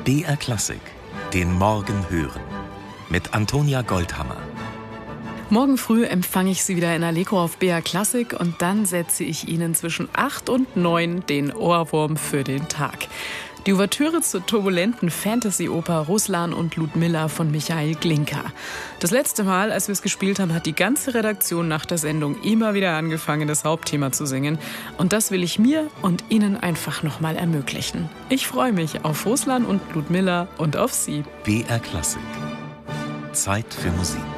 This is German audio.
BR Klassik, den Morgen hören. Mit Antonia Goldhammer. Morgen früh empfange ich Sie wieder in Allegro auf BR Klassik und dann setze ich Ihnen zwischen 8 und 9 den Ohrwurm für den Tag. Die Ouvertüre zur turbulenten Fantasy-Oper Ruslan und Ludmilla von Michael Glinka. Das letzte Mal, als wir es gespielt haben, hat die ganze Redaktion nach der Sendung immer wieder angefangen, das Hauptthema zu singen. Und das will ich mir und Ihnen einfach nochmal ermöglichen. Ich freue mich auf Ruslan und Ludmilla und auf Sie. BR Klassik. Zeit für Musik.